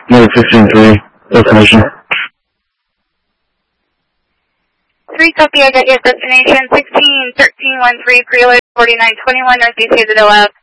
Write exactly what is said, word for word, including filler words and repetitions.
Number fifteen three, destination. three copy, I got your destination, sixteen thirteen one three, preload forty-nine twenty-one, northeast of the left.